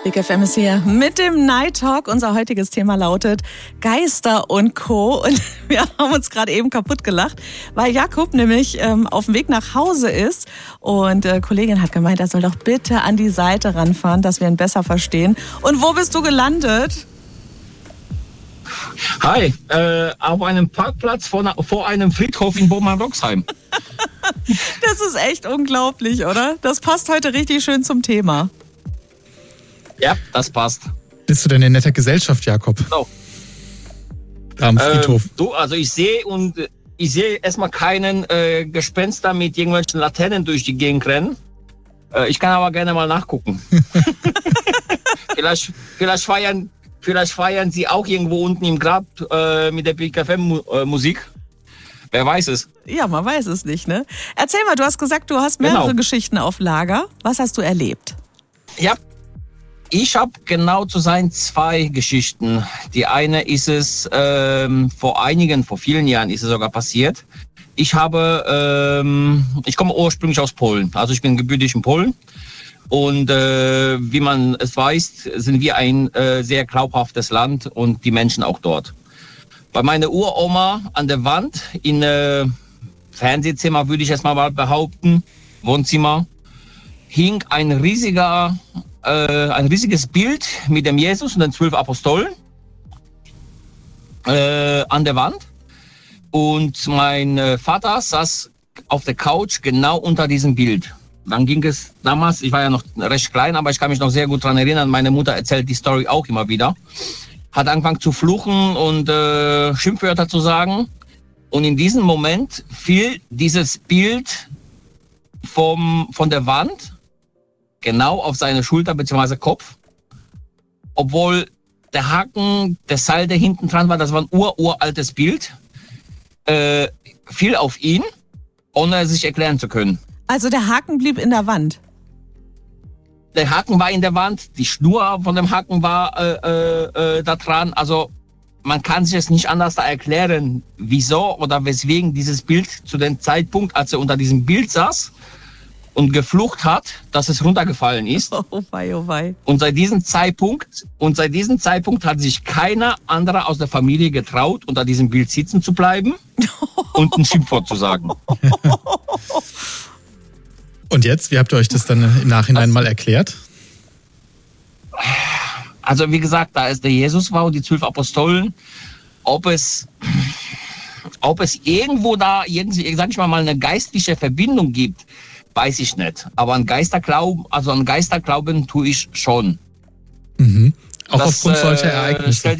Big FM ist hier mit dem Night Talk. Unser heutiges Thema lautet Geister und Co. Und wir haben uns gerade eben kaputt gelacht, weil Jakob nämlich auf dem Weg nach Hause ist. Und Kollegin hat gemeint, er soll doch bitte an die Seite ranfahren, dass wir ihn besser verstehen. Und wo bist du gelandet? Hi, auf einem Parkplatz vor einem Friedhof in Bochum-Roxheim. Das ist echt unglaublich, oder? Das passt heute richtig schön zum Thema. Ja, das passt. Bist du denn in netter Gesellschaft, Jakob? So. Da am Friedhof. Also ich sehe erstmal keinen Gespenster mit irgendwelchen Laternen durch die Gegend rennen. Ich kann aber gerne mal nachgucken. Vielleicht feiern sie auch irgendwo unten im Grab mit der Big FM Musik. Wer weiß es? Ja, man weiß es nicht, ne? Erzähl mal, du hast gesagt, du hast mehrere Geschichten auf Lager. Was hast du erlebt? Ja, ich habe genau zu sein 2 Geschichten. Die eine ist es, vor vielen Jahren ist es sogar passiert. Ich komme ursprünglich aus Polen, also ich bin gebürtig in Polen. Und wie man es weiß, sind wir ein sehr glaubhaftes Land und die Menschen auch dort. Bei meiner Uroma an der Wand in Fernsehzimmer, würde ich jetzt mal behaupten, Wohnzimmer, hing ein riesiges Bild mit dem Jesus und den 12 Apostolen an der Wand. Und mein Vater saß auf der Couch genau unter diesem Bild. Dann ging es damals, ich war ja noch recht klein, aber ich kann mich noch sehr gut daran erinnern, meine Mutter erzählt die Story auch immer wieder. Hat angefangen zu fluchen und Schimpfwörter zu sagen. Und in diesem Moment fiel dieses Bild von der Wand genau auf seine Schulter bzw. Kopf. Obwohl der Haken, das Seil, der hinten dran war, das war ein uraltes Bild, fiel auf ihn, ohne sich erklären zu können. Also der Haken blieb in der Wand? Der Haken war in der Wand, die Schnur von dem Haken war da dran. Also man kann sich es nicht anders erklären, wieso oder weswegen dieses Bild zu dem Zeitpunkt, als er unter diesem Bild saß und geflucht hat, dass es runtergefallen ist. Oh wei, oh wei. Und seit diesem Zeitpunkt hat sich keiner anderer aus der Familie getraut, unter diesem Bild sitzen zu bleiben und ein Schimpfwort zu sagen. Und jetzt, wie habt ihr euch das dann im Nachhinein mal erklärt? Also wie gesagt, da es der Jesus war und die 12 Apostolen, ob es irgendwo da, sag ich mal, eine geistliche Verbindung gibt, weiß ich nicht. Aber an Geisterglauben tue ich schon. Mhm. Auch aufgrund solcher Ereignisse?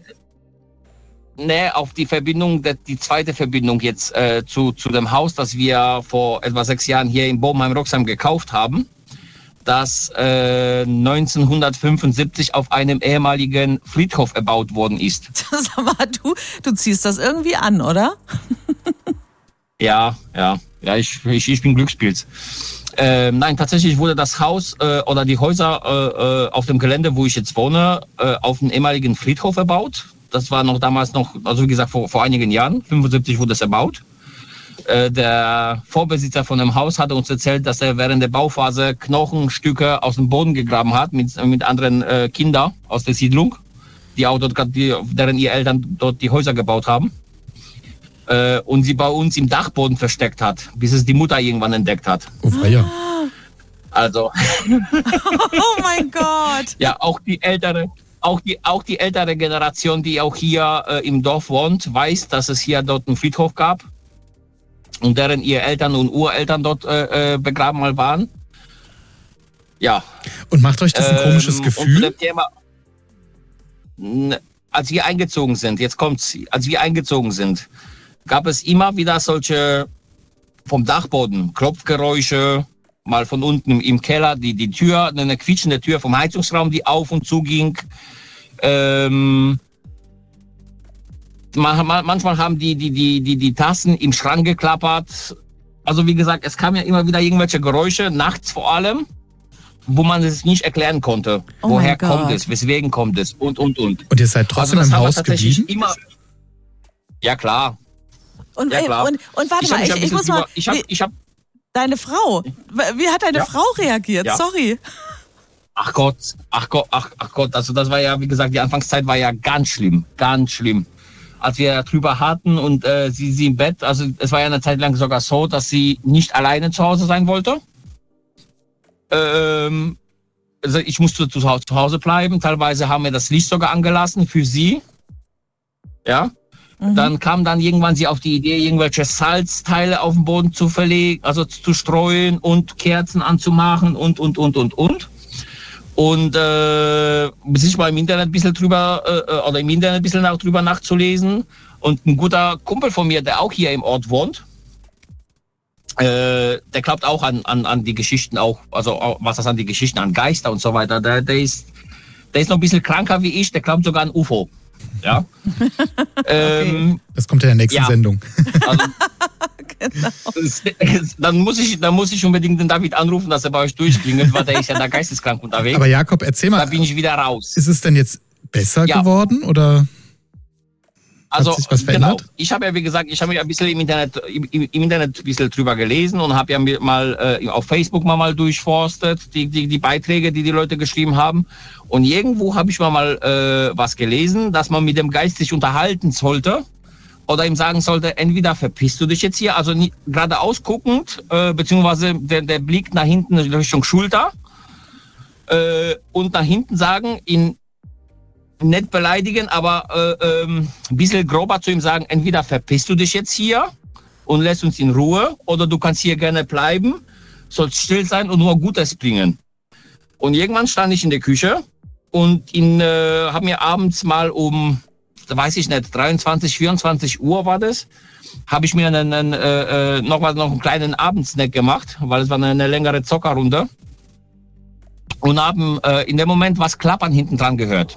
Auf die Verbindung, die zweite Verbindung jetzt zu dem Haus, das wir vor etwa 6 Jahren hier in Bochum-Roxheim gekauft haben, das 1975 auf einem ehemaligen Friedhof erbaut worden ist. Sag mal, du ziehst das irgendwie an, oder? Ja, ich bin Glückspilz. Nein, tatsächlich wurde das Haus oder die Häuser auf dem Gelände, wo ich jetzt wohne, auf einem ehemaligen Friedhof erbaut. Das war damals noch, also wie gesagt, vor einigen Jahren. 75 wurde es erbaut. Der Vorbesitzer von dem Haus hatte uns erzählt, dass er während der Bauphase Knochenstücke aus dem Boden gegraben hat mit anderen Kindern aus der Siedlung, deren ihre Eltern dort die Häuser gebaut haben. Und sie bei uns im Dachboden versteckt hat, bis es die Mutter irgendwann entdeckt hat. Oh, ja. Also. Oh mein Gott. Ja, auch die ältere Generation, die auch hier im Dorf wohnt, weiß, dass es hier dort einen Friedhof gab und deren ihre Eltern und Ureltern dort begraben mal waren. Ja. Und macht euch das ein komisches Gefühl? Und zu dem Thema, als wir eingezogen sind, gab es immer wieder solche vom Dachboden Klopfgeräusche, mal von unten im Keller, die Tür, eine quietschende Tür vom Heizungsraum, die auf und zu ging. Manchmal haben die Tassen im Schrank geklappert. Also wie gesagt, es kamen ja immer wieder irgendwelche Geräusche, nachts vor allem, wo man es nicht erklären konnte. Oh woher kommt es, weswegen kommt es und. Und ihr seid trotzdem also im Haus geblieben? Immer, ja, klar. Und, ja, klar. und warte mal, ich muss mal... Deine Frau, wie hat deine Frau reagiert? Ja. Sorry. Ach Gott, also das war ja, wie gesagt, die Anfangszeit war ja ganz schlimm. Als wir drüber hatten und sie im Bett, also es war ja eine Zeit lang sogar so, dass sie nicht alleine zu Hause sein wollte. Also ich musste zu Hause bleiben, teilweise haben wir das Licht sogar angelassen für sie. Ja. Dann kam dann irgendwann sie auf die Idee, irgendwelche Salzteile auf den Boden zu verlegen, also zu streuen und Kerzen anzumachen und. Und sich mal im Internet ein bisschen drüber nachzulesen. Und ein guter Kumpel von mir, der auch hier im Ort wohnt, der glaubt auch an die Geschichten, auch, also was das an die Geschichten, an Geister und so weiter. Der ist noch ein bisschen kranker wie ich, der glaubt sogar an UFO. Ja. Okay. Das kommt in der nächsten Sendung. Also, genau. Dann muss ich unbedingt den David anrufen, dass er bei euch durchklingelt, weil der ist ja da geisteskrank unterwegs. Aber Jakob, erzähl mal. Da bin ich wieder raus. Ist es denn jetzt besser geworden oder also, hat sich was verändert? Genau. Ich habe ja, wie gesagt, ein bisschen im Internet ein bisschen drüber gelesen und habe ja mal auf Facebook mal durchforstet, die Beiträge, die Leute geschrieben haben. Und irgendwo habe ich mal was gelesen, dass man mit dem Geist sich unterhalten sollte oder ihm sagen sollte, entweder verpisst du dich jetzt hier, also geradeaus guckend, beziehungsweise der Blick nach hinten Richtung Schulter und nach hinten sagen, ihn nicht beleidigen, aber ein bisschen grober zu ihm sagen, entweder verpisst du dich jetzt hier und lässt uns in Ruhe oder du kannst hier gerne bleiben, sollst still sein und nur Gutes bringen. Und irgendwann stand ich in der Küche und habe mir abends mal um, weiß ich nicht, 23, 24 Uhr war das, habe ich mir noch einen kleinen Abendsnack gemacht, weil es war eine längere Zockerrunde und haben in dem Moment was klappern hinten dran gehört.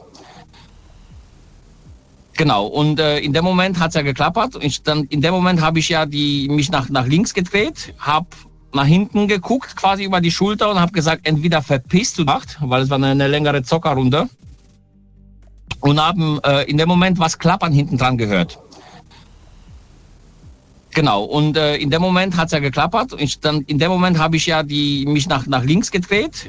Genau, und in dem Moment hat's ja geklappert. In dem Moment habe ich ja mich nach links gedreht, habe nach hinten geguckt, quasi über die Schulter und habe gesagt, entweder verpisst du dich, weil es war eine längere Zockerrunde. Und haben in dem Moment was klappern hinten dran gehört. Genau, und in dem Moment hat's ja geklappert. In dem Moment habe ich ja mich nach links gedreht,